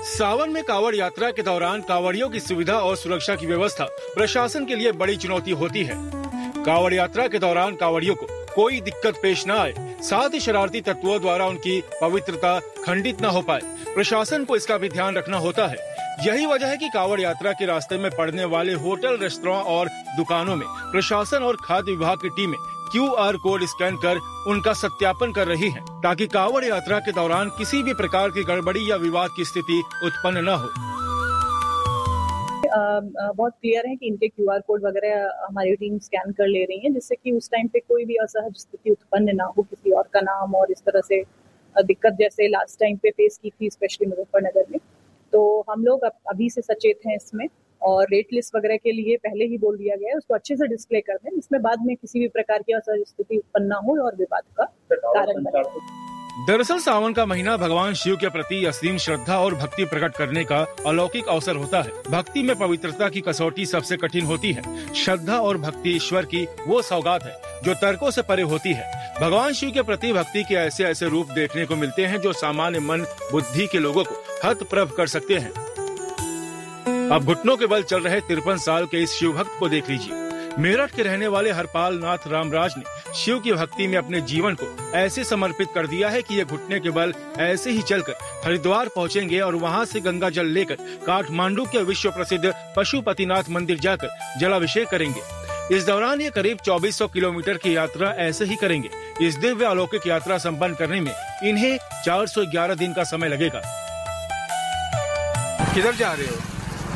सावन में कांवड़ यात्रा के दौरान कांवड़ियों की सुविधा और सुरक्षा की व्यवस्था प्रशासन के लिए बड़ी चुनौती होती है। कांवड़ यात्रा के दौरान कांवड़ियों को कोई दिक्कत पेश न आए, साथ ही शरारती तत्वों द्वारा उनकी पवित्रता खंडित न हो पाए, प्रशासन को इसका भी ध्यान रखना होता है। यही वजह है कि कांवड़ यात्रा के रास्ते में पड़ने वाले होटल, रेस्तरां और दुकानों में प्रशासन और खाद्य विभाग की टीमें QR कोड स्कैन कर उनका सत्यापन कर रही हैं, ताकि कांवड़ यात्रा के दौरान किसी भी प्रकार की गड़बड़ी या विवाद की स्थिति उत्पन्न न हो। बहुत क्लियर है कि इनके QR कोड वगैरह हमारी टीम स्कैन कर ले रही है, जिससे कि उस टाइम पे कोई भी असहज स्थिति उत्पन्न ना हो, किसी और का नाम और इस तरह से दिक्कत जैसे लास्ट टाइम पे फेस की थी, स्पेशली मुजफ्फरनगर में। तो हम लोग अभी से सचेत हैं इसमें, और रेट लिस्ट वगैरह के लिए पहले ही बोल दिया गया है, उसको अच्छे से डिस्प्ले कर दें, जिसमें बाद में किसी भी प्रकार की असहज स्थिति उत्पन्न न हो और विवाद का कारण बने। दरअसल सावन का महीना भगवान शिव के प्रति असीम श्रद्धा और भक्ति प्रकट करने का अलौकिक अवसर होता है। भक्ति में पवित्रता की कसौटी सबसे कठिन होती है। श्रद्धा और भक्ति ईश्वर की वो सौगात है जो तर्कों से परे होती है। भगवान शिव के प्रति भक्ति के ऐसे ऐसे रूप देखने को मिलते हैं जो सामान्य मन बुद्धि के लोगों को हतप्रभ कर सकते हैं। अब घुटनों के बल चल रहे 53 साल के इस शिव भक्त को देख लीजिए। मेरठ के रहने वाले हरपाल नाथ रामराज ने शिव की भक्ति में अपने जीवन को ऐसे समर्पित कर दिया है कि ये घुटने के बल ऐसे ही चलकर हरिद्वार पहुंचेंगे और वहां से गंगा जल लेकर काठमांडू के विश्व प्रसिद्ध पशुपतिनाथ मंदिर जाकर जलाभिषेक करेंगे। इस दौरान ये करीब 2400 किलोमीटर की यात्रा ऐसे ही करेंगे। इस दिव्य अलौकिक यात्रा संपन्न करने में इन्हें 411 दिन का समय लगेगा। किधर जा रहे हो?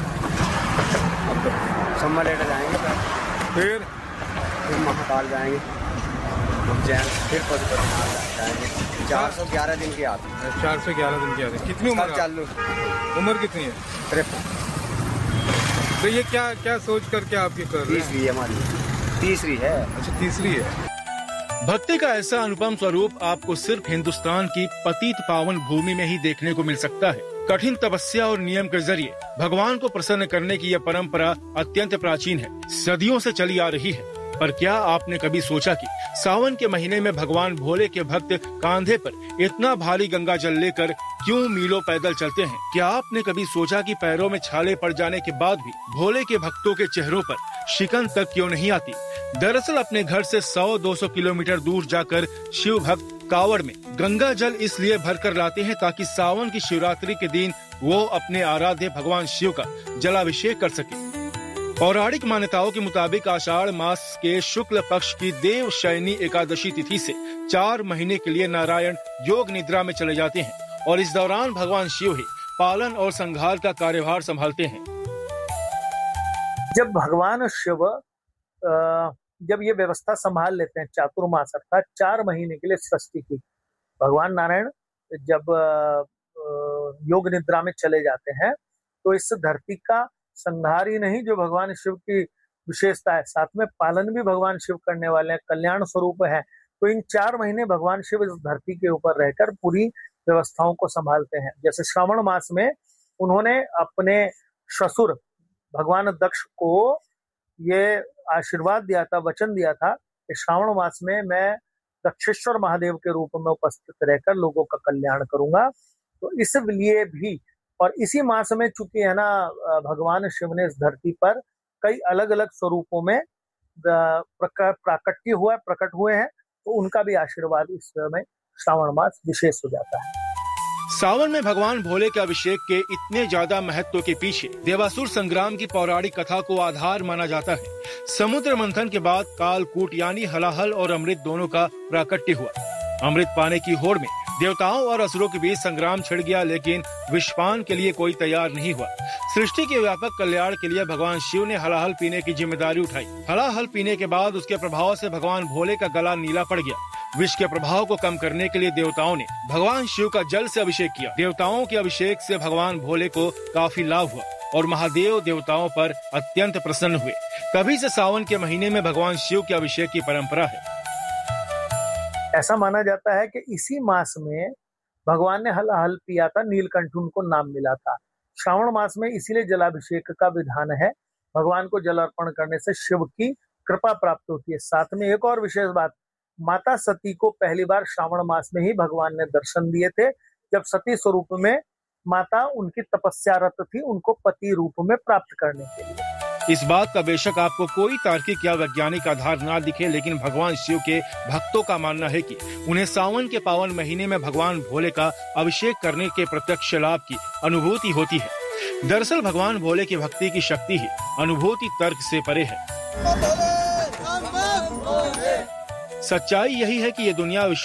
सम्मा लेकर जाएंगे, फिर महाकाल जाएंगे, उज्जैन, फिर पशुपतिनाथ जाएंगे। 411 दिन की यात्रा। 411 दिन की यात्रा। कितनी उम्र? चालू। उम्र कितनी है? 53। तो ये क्या सोच करके आप ये कर रहे हैं? तीसरी है हमारी, तीसरी है। अच्छा, तीसरी है। भक्ति का ऐसा अनुपम स्वरूप आपको सिर्फ हिंदुस्तान की पतित पावन भूमि में ही देखने को मिल सकता है। कठिन तपस्या और नियम के जरिए भगवान को प्रसन्न करने की यह परंपरा अत्यंत प्राचीन है, सदियों से चली आ रही है। पर क्या आपने कभी सोचा कि सावन के महीने में भगवान भोले के भक्त कांधे पर इतना भारी गंगा जल लेकर क्यों मीलों पैदल चलते हैं? क्या आपने कभी सोचा कि पैरों में छाले पड़ जाने के बाद भी भोले के भक्तों के चेहरों पर शिकन तक क्यों नहीं आती? दरअसल अपने घर से 100-200 किलोमीटर दूर जाकर शिव भक्त कावड़ में गंगा जल इसलिए भरकर लाते हैं ताकि सावन की शिवरात्रि के दिन वो अपने आराध्य भगवान शिव का जलाभिषेक कर सके। पौराणिक मान्यताओं के मुताबिक आषाढ़ मास के शुक्ल पक्ष की देव शयनी एकादशी तिथि से 4 महीने के लिए नारायण योग निद्रा में चले जाते हैं और इस दौरान भगवान शिव ही पालन और संहार का कार्यभार संभालते हैं। जब भगवान शिव जब ये व्यवस्था संभाल लेते हैं चातुर्मास अर्थात 4 महीने के लिए सृष्टि की, भगवान नारायण जब योग निद्रा में चले जाते हैं तो इस धरती का संहार ही नहीं जो भगवान शिव की विशेषता है, साथ में पालन भी भगवान शिव करने वाले हैं, कल्याण स्वरूप है। तो इन 4 महीने भगवान शिव इस धरती के ऊपर रहकर पूरी व्यवस्थाओं को संभालते हैं। जैसे श्रावण मास में उन्होंने अपने ससुर भगवान दक्ष को ये आशीर्वाद दिया था, वचन दिया था कि श्रावण मास में मैं दक्षेश्वर महादेव के रूप में उपस्थित रहकर लोगों का कल्याण करूंगा। तो इसलिए भी और इसी मास में चूंकि है ना भगवान शिव ने इस धरती पर कई अलग अलग स्वरूपों में प्रकट हुए हैं, तो उनका भी आशीर्वाद इस समय श्रावण मास विशेष हो जाता है। सावन में भगवान भोले के अभिषेक के इतने ज्यादा महत्व के पीछे देवासुर संग्राम की पौराणिक कथा को आधार माना जाता है। समुद्र मंथन के बाद कालकूट यानी हलाहल और अमृत दोनों का प्राकट्य हुआ। अमृत पाने की होड़ में देवताओं और असुरों के बीच संग्राम छिड़ गया, लेकिन विषपान के लिए कोई तैयार नहीं हुआ। सृष्टि के व्यापक कल्याण के लिए भगवान शिव ने हलाहल पीने की जिम्मेदारी उठाई। हलाहल पीने के बाद उसके प्रभाव से भगवान भोले का गला नीला पड़ गया। विष के प्रभाव को कम करने के लिए देवताओं ने भगवान शिव का जल से अभिषेक किया। देवताओं के अभिषेक से भगवान भोले को काफी लाभ हुआ और महादेव देवताओं पर अत्यंत प्रसन्न हुए। तभी से सावन के महीने में भगवान शिव के अभिषेक की परंपरा है। ऐसा माना जाता है कि इसी मास में भगवान ने हलाहल पिया था, नीलकंठ उनको नाम मिला था। श्रावण मास में इसीलिए जलाभिषेक का विधान है। भगवान को जल अर्पण करने से शिव की कृपा प्राप्त होती है। साथ में एक और विशेष बात, माता सती को पहली बार श्रावण मास में ही भगवान ने दर्शन दिए थे, जब सती स्वरूप में माता उनकी तपस्यारत थी उनको पति रूप में प्राप्त करने के लिए। इस बात का बेशक आपको कोई तार्किक या वैज्ञानिक आधार ना दिखे, लेकिन भगवान शिव के भक्तों का मानना है कि उन्हें सावन के पावन महीने में भगवान भोले का अभिषेक करने के प्रत्यक्ष लाभ की अनुभूति होती है। दरअसल भगवान भोले की भक्ति की शक्ति ही अनुभूति तर्क से परे है। सच्चाई यही है कि ये दुनिया